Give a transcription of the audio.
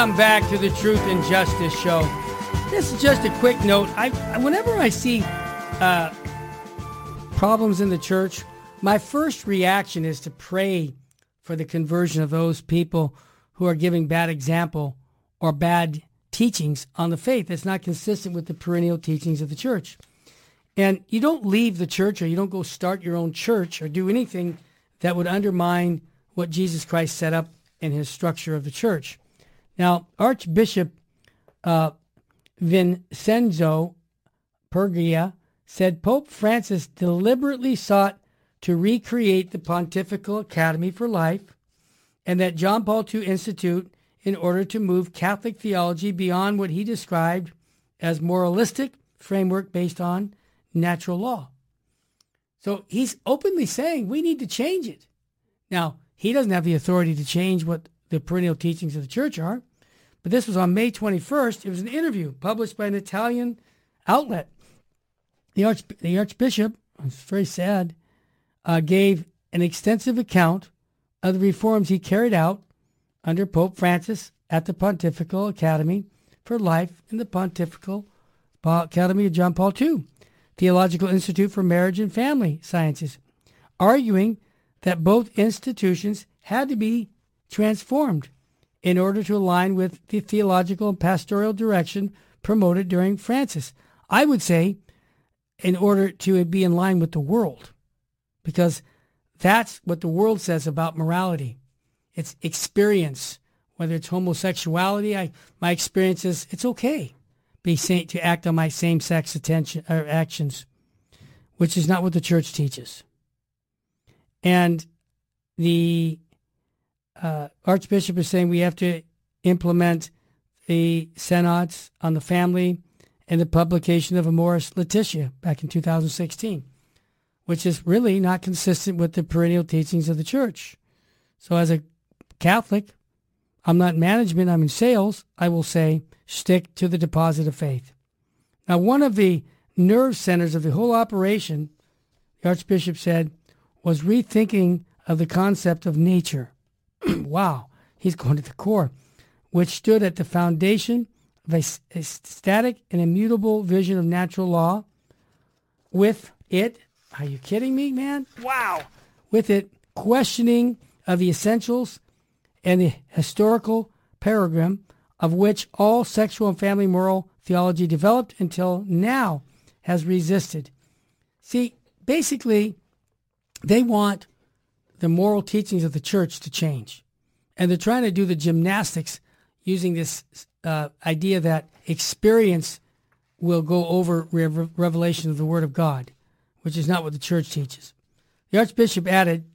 Welcome back to the Truth and Justice Show. This is just a quick note. Whenever I see problems in the church, my first reaction is to pray for the conversion of those people who are giving bad example or bad teachings on the faith that's not consistent with the perennial teachings of the church. And you don't leave the church, or you don't go start your own church or do anything that would undermine what Jesus Christ set up in his structure of the church. Now, Archbishop Vincenzo Puglia said Pope Francis deliberately sought to recreate the Pontifical Academy for Life, and that John Paul II Institute in order to move Catholic theology beyond what he described as moralistic framework based on natural law. So he's openly saying we need to change it. Now, he doesn't have the authority to change what the perennial teachings of the church are, but this was on May 21st. It was an interview published by an Italian outlet. The Archbishop, it's very sad, gave an extensive account of the reforms he carried out under Pope Francis at the Pontifical Academy for Life in the Pontifical Academy of John Paul II, Theological Institute for Marriage and Family Sciences, arguing that both institutions had to be transformed in order to align with the theological and pastoral direction promoted during Francis. I would say in order to be in line with the world, because that's what the world says about morality. It's experience, whether it's homosexuality. My experience is it's okay to act on my same-sex actions, which is not what the church teaches. And the Archbishop is saying we have to implement the synods on the family and the publication of Amoris Laetitia back in 2016, which is really not consistent with the perennial teachings of the church. So as a Catholic, I'm not in management, I'm in sales, I will say stick to the deposit of faith. Now, one of the nerve centers of the whole operation, the Archbishop said, was rethinking of the concept of nature. Wow, he's going to the core, which stood at the foundation of a static and immutable vision of natural law. With it, are you kidding me, man? Wow. With it, questioning of the essentials and the historical paradigm of which all sexual and family moral theology developed until now has resisted. See, basically, they want the moral teachings of the church to change. And they're trying to do the gymnastics using this idea that experience will go over revelation of the Word of God, which is not what the church teaches. The Archbishop added,